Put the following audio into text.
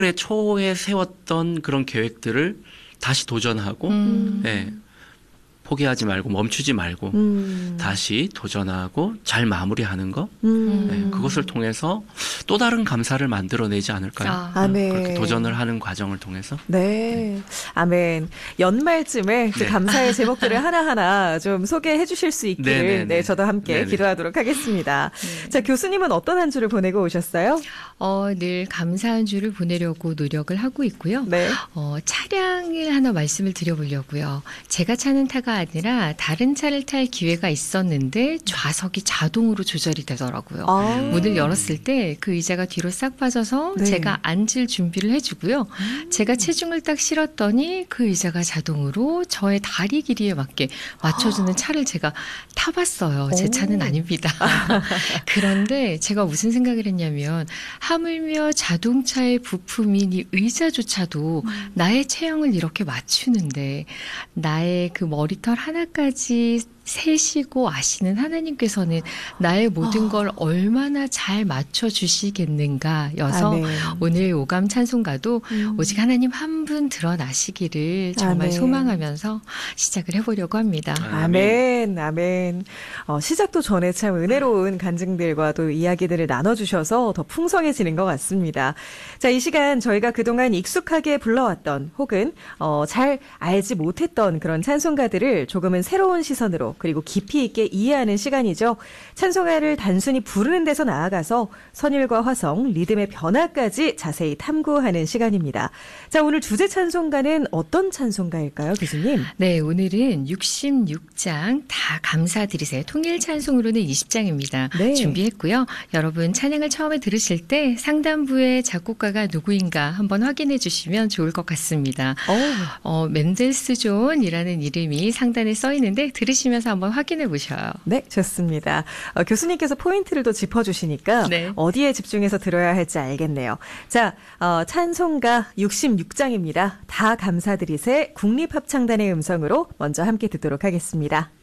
초에 세웠던 그런 계획들을 다시 도전하고 예, 포기하지 말고 멈추지 말고 다시 도전하고 잘 마무리하는 거 네, 그것을 통해서 또 다른 감사를 만들어내지 않을까요? 아멘. 그렇게 도전을 하는 과정을 통해서. 네. 아멘. 연말쯤에 그 네. 감사의 제목들을 하나하나 좀 소개해 주실 수 있기를 네네네. 네, 저도 함께 네네. 기도하도록 하겠습니다. 자, 교수님은 어떤 한 주를 보내고 오셨어요? 늘 감사한 주를 보내려고 노력을 하고 있고요. 네. 차량을 하나 말씀을 드려보려고요. 제가 차는 차가 아니라 다른 차를 탈 기회가 있었는데 좌석이 자동으로 조절이 되더라고요. 문을 열었을 때 그 의자가 뒤로 싹 빠져서 네. 제가 앉을 준비를 해주고요. 제가 체중을 딱 실었더니 그 의자가 자동으로 저의 다리 길이에 맞게 맞춰주는 차를 제가 타봤어요. 제 차는 아닙니다. 그런데 제가 무슨 생각을 했냐면 하물며 자동차의 부품인 이 의자조차도 나의 체형을 이렇게 맞추는데 나의 그 머리털 하나까지 세시고 아시는 하나님께서는 나의 모든 걸 얼마나 잘 맞춰주시겠는가여서 아멘. 오늘 오감 찬송가도 오직 하나님 한 분 드러나시기를 정말 아멘. 소망하면서 시작을 해보려고 합니다. 아멘, 아멘. 시작도 전에 참 은혜로운 간증들과 또 이야기들을 나눠주셔서 더 풍성해지는 것 같습니다. 자, 이 시간 저희가 그동안 익숙하게 불러왔던 혹은 잘 알지 못했던 그런 찬송가들을 조금은 새로운 시선으로 그리고 깊이 있게 이해하는 시간이죠. 찬송가를 단순히 부르는 데서 나아가서 선율과 화성, 리듬의 변화까지 자세히 탐구하는 시간입니다. 자, 오늘 주제 찬송가는 어떤 찬송가일까요, 교수님? 네, 오늘은 66장 다 감사드리세요. 통일 찬송으로는 20장입니다. 네. 준비했고요. 여러분 찬양을 처음에 들으실 때 상단부의 작곡가가 누구인가 한번 확인해 주시면 좋을 것 같습니다. 맨델스 존이라는 이름이 상단에 써 있는데 들으시면서 한번 확인해 보셔요. 네, 좋습니다. 교수님께서 포인트를 또 짚어주시니까 네. 어디에 집중해서 들어야 할지 알겠네요. 자, 찬송가 66장입니다. 다 감사드리세 국립합창단의 음성으로 먼저 함께 듣도록 하겠습니다.